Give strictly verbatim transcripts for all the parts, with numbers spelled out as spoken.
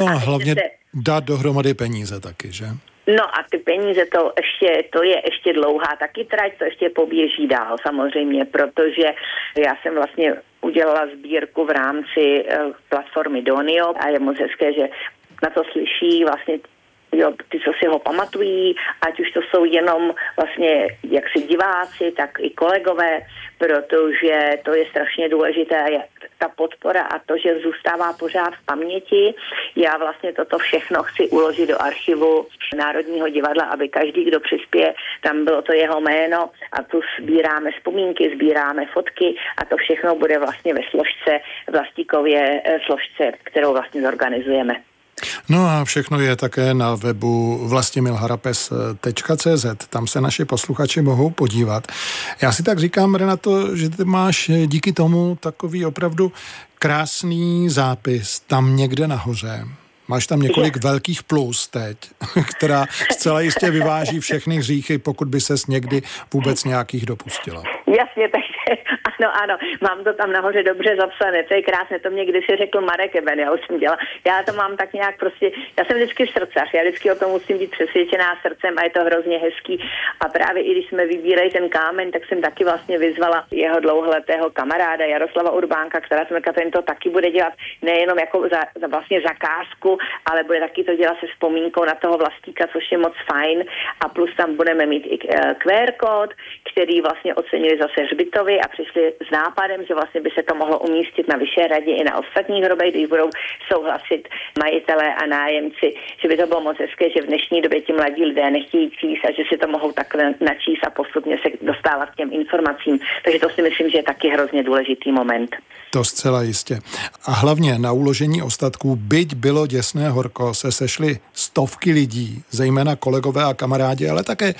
a hlavně se... dát dohromady peníze taky, že? No a ty peníze, to ještě, to je ještě dlouhá taky trať, to ještě poběží dál samozřejmě, protože já jsem vlastně udělala sbírku v rámci uh, platformy Donio a je moc hezké, že na to slyší vlastně jo, ty, co si ho pamatují, ať už to jsou jenom vlastně jaksi diváci, tak i kolegové, protože to je strašně důležité, ta podpora a to, že zůstává pořád v paměti. Já vlastně toto všechno chci uložit do archivu Národního divadla, aby každý, kdo přispěje, tam bylo to jeho jméno a tu sbíráme vzpomínky, sbíráme fotky a to všechno bude vlastně ve složce, Vlastíkově složce, kterou vlastně zorganizujeme. No a všechno je také na webu vlastimilharapes tečka cé zet, tam se naši posluchači mohou podívat. Já si tak říkám, Renato, že ty máš díky tomu takový opravdu krásný zápis tam někde nahoře. Máš tam několik je. velkých plus teď, která zcela jistě vyváží všechny hříchy, pokud by ses někdy vůbec nějakých dopustila. Jasně, takže ano, ano, mám to tam nahoře dobře zapsané, to je krásné, to mě kdysi řekl Marek Eben, já už jsem dělala, já to mám tak nějak prostě, já jsem vždycky srdcař, já vždycky o tom musím být přesvědčená srdcem a je to hrozně hezký a právě i když jsme vybírali ten kámen, tak jsem taky vlastně vyzvala jeho dlouholetého kamaráda Jaroslava Urbánka, která jsem řekla, ten to taky bude dělat nejenom jako za, za vlastně zakázku, ale bude taky to dělat se vzpomínkou na toho Vlastíka, což je moc fajn a plus tam budeme mít i Q R kód, který vlastně ocenili zase hřbitovy a přišli s nápadem, že vlastně by se to mohlo umístit na Vyšší radě i na ostatních hrobech, když budou souhlasit majitelé a nájemci, že by to bylo moc hezké, že v dnešní době ti mladí lidé nechtějí číst a že si to mohou takhle načíst a postupně se dostávat k těm informacím. Takže to si myslím, že je taky hrozně důležitý moment. To zcela jistě. A hlavně na uložení ostatků, byť bylo děsné horko, se sešly stovky lidí, zejména kolegové a kamarádi, ale také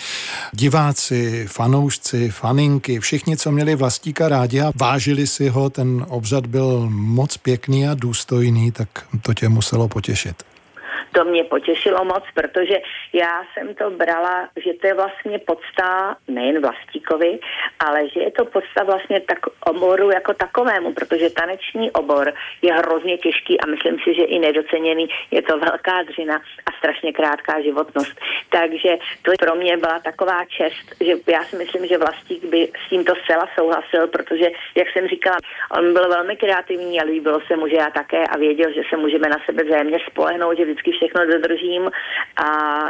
diváci, fanoušci, faninky, všichni, co měli Vlastíka rádi a vážili si ho, ten obřad byl moc pěkný a důstojný, tak to tě muselo potěšit. To mě potěšilo moc, protože já jsem to brala, že to je vlastně podsta nejen Vlastíkovi, ale že je to podsta vlastně tak oboru jako takovému, protože taneční obor je hrozně těžký a myslím si, že i nedoceněný. Je to velká dřina a strašně krátká životnost. Takže to pro mě byla taková čest, že já si myslím, že Vlastík by s tímto zcela souhlasil, protože, jak jsem říkala, on byl velmi kreativní a líbilo se mu, že já také a věděl, že se můžeme na sebe vzájemně spolehnout, že vždycky všechno dodržím a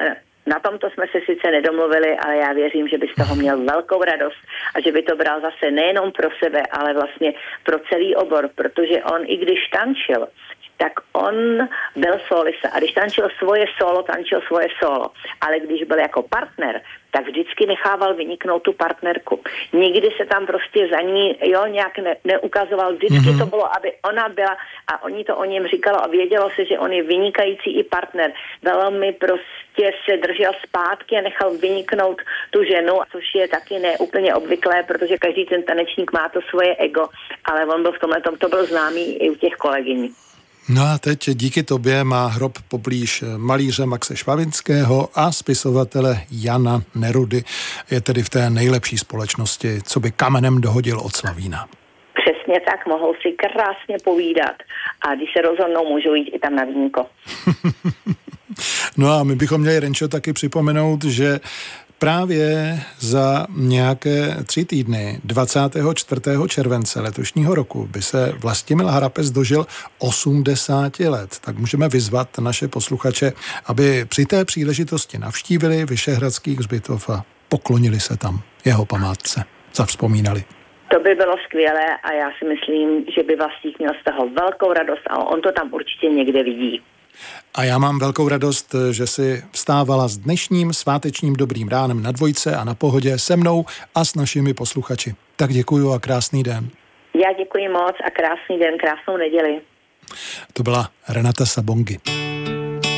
na tomto jsme se sice nedomluvili, ale já věřím, že by z toho měl velkou radost a že by to bral zase nejenom pro sebe, ale vlastně pro celý obor, protože on i když tančil, tak on byl solista a když tančil svoje solo, tančil svoje solo, ale když byl jako partner, tak vždycky nechával vyniknout tu partnerku. Nikdy se tam prostě za ní jo, nějak ne, neukazoval, vždycky mm-hmm. to bylo, aby ona byla a oni to o něm říkalo a vědělo se, že on je vynikající i partner. Velmi prostě se držel zpátky a nechal vyniknout tu ženu, což je taky neúplně obvyklé, protože každý ten tanečník má to svoje ego, ale on byl v tomhle tom, to byl známý i u těch kolegyň. No a teď díky tobě má hrob poblíž malíře Maxe Švavinského a spisovatele Jana Nerudy. Je tedy v té nejlepší společnosti, co by kamenem dohodil od Slavína. Přesně tak, mohou si krásně povídat a když se rozhodnou, můžou jít i tam na vínko. No a my bychom měli, Renčo, taky připomenout, že právě za nějaké tři týdny, dvacátého čtvrtého července letošního roku, by se Vlastimil Harapes dožil osmdesáti let. Tak můžeme vyzvat naše posluchače, aby při té příležitosti navštívili Vyšehradský hřbitov a poklonili se tam jeho památce, zavzpomínali. To by bylo skvělé a já si myslím, že by Vlastík měl z toho velkou radost a on to tam určitě někde vidí. A já mám velkou radost, že si vstávala s dnešním svátečním dobrým ránem na Dvojce a na Pohodě se mnou a s našimi posluchači. Tak děkuju a krásný den. Já děkuji moc a krásný den, krásnou neděli. To byla Renata Sabongi.